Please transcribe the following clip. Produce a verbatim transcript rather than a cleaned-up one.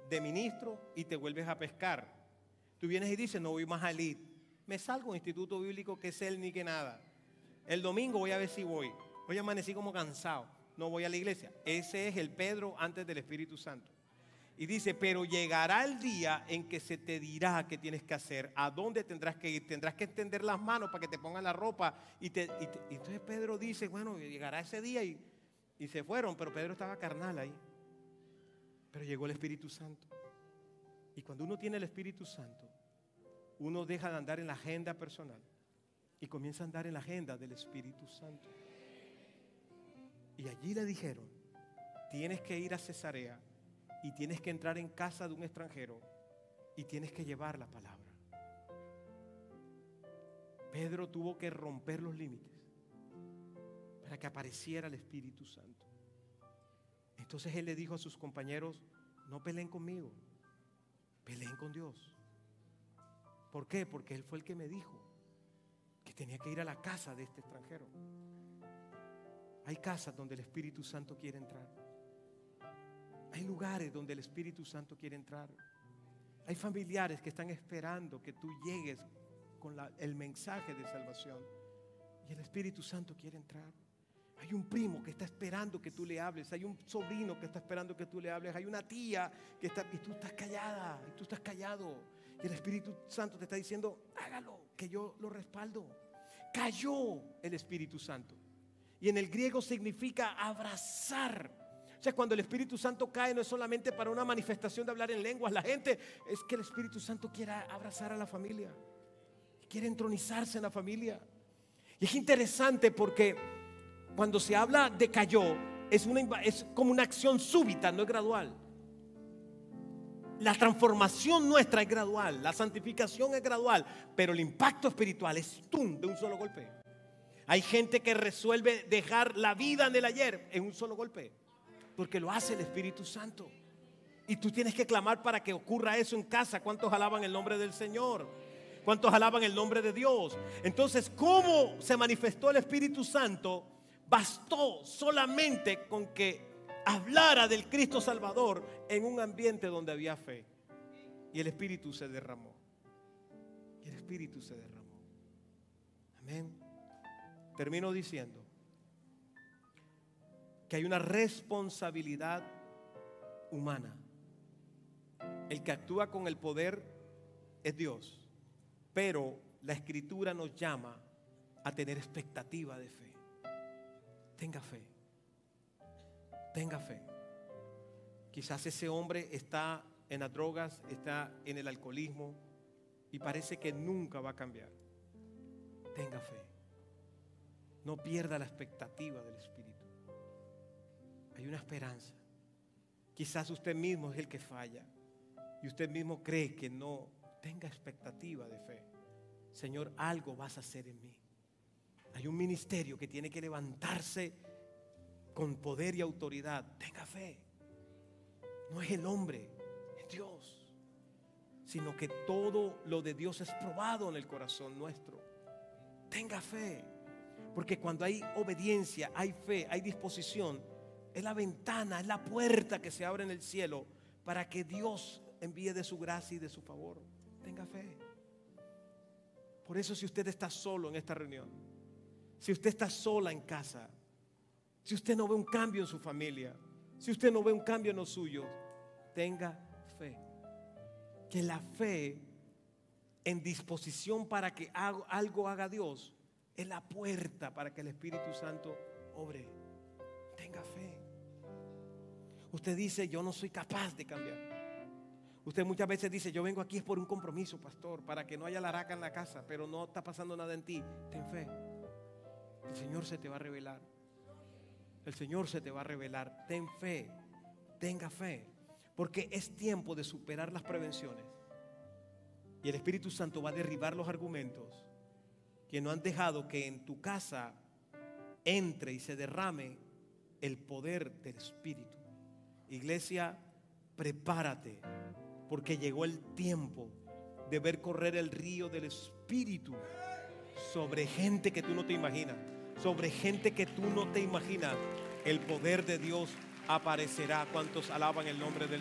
de ministro y te vuelves a pescar. Tú vienes y dices, no voy más a Elite. Me salgo a un instituto bíblico que es él ni que nada. El domingo voy a ver si voy. Hoy amanecí como cansado. No voy a la iglesia. Ese es el Pedro antes del Espíritu Santo. Y dice, pero llegará el día en que se te dirá qué tienes que hacer, a dónde tendrás que ir, tendrás que extender las manos para que te pongan la ropa. Y, te, y, te, y entonces Pedro dice, bueno, llegará ese día y, y se fueron, pero Pedro estaba carnal ahí. Pero llegó el Espíritu Santo. Y cuando uno tiene el Espíritu Santo, uno deja de andar en la agenda personal y comienza a andar en la agenda del Espíritu Santo. Y allí le dijeron, tienes que ir a Cesarea y tienes que entrar en casa de un extranjero y tienes que llevar la palabra. Pedro tuvo que romper los límites para que apareciera el Espíritu Santo. Entonces él le dijo a sus compañeros, no peleen conmigo, peleen con Dios. ¿Por qué? Porque él fue el que me dijo que tenía que ir a la casa de este extranjero. Hay casas donde el Espíritu Santo quiere entrar. Hay lugares donde el Espíritu Santo quiere entrar. Hay familiares que están esperando que tú llegues con la, el mensaje de salvación. Y el Espíritu Santo quiere entrar. Hay un primo que está esperando que tú le hables. Hay un sobrino que está esperando que tú le hables. Hay una tía que está, y tú estás callada, y tú estás callado. Y el Espíritu Santo te está diciendo, hágalo, que yo lo respaldo. Cayó el Espíritu Santo. Y en el griego significa abrazar. O sea, cuando el Espíritu Santo cae no es solamente para una manifestación de hablar en lenguas. La gente, es que el Espíritu Santo quiere abrazar a la familia. Quiere entronizarse en la familia. Y es interesante porque cuando se habla de cayó, es, una, es como una acción súbita, no es gradual. La transformación nuestra es gradual, la santificación es gradual, pero el impacto espiritual es ¡tum!, de un solo golpe. Hay gente que resuelve dejar la vida en el ayer en un solo golpe, porque lo hace el Espíritu Santo. Y tú tienes que clamar para que ocurra eso en casa. ¿Cuántos alaban el nombre del Señor? ¿Cuántos alaban el nombre de Dios? Entonces, ¿cómo se manifestó el Espíritu Santo? Bastó solamente con que hablara del Cristo Salvador en un ambiente donde había fe. Y el Espíritu se derramó. Y el Espíritu se derramó. Amén. Termino diciendo que hay una responsabilidad humana. El que actúa con el poder es Dios, pero la Escritura nos llama a tener expectativa de fe. Tenga fe. Tenga fe. Quizás ese hombre está en las drogas, está en el alcoholismo y parece que nunca va a cambiar. Tenga fe. No pierda la expectativa del Espíritu. Hay una esperanza. Quizás usted mismo es el que falla y usted mismo cree que no. Tenga expectativa de fe. Señor, algo vas a hacer en mí. Hay un ministerio que tiene que levantarse con poder y autoridad. Tenga fe. No es el hombre, es Dios. Sino que todo lo de Dios es probado en el corazón nuestro. Tenga fe. Porque cuando hay obediencia, hay fe, hay disposición, es la ventana, es la puerta que se abre en el cielo para que Dios envíe de su gracia y de su favor. Tenga fe. Por eso, si usted está solo en esta reunión, si usted está sola en casa, si usted no ve un cambio en su familia, si usted no ve un cambio en los suyos, tenga fe. Que la fe en disposición para que algo haga Dios es la puerta para que el Espíritu Santo obre. Tenga fe. Usted dice, yo no soy capaz de cambiar. Usted muchas veces dice, yo vengo aquí es por un compromiso, pastor, para que no haya laraca en la casa, pero no está pasando nada en ti. Ten fe. El Señor se te va a revelar. El Señor se te va a revelar. Ten fe. Tenga fe. Porque es tiempo de superar las prevenciones. Y el Espíritu Santo va a derribar los argumentos que no han dejado que en tu casa entre y se derrame el poder del Espíritu. Iglesia, prepárate, porque llegó el tiempo de ver correr el río del Espíritu sobre gente que tú no te imaginas, sobre gente que tú no te imaginas. El poder de Dios aparecerá. ¿Cuántos alaban el nombre del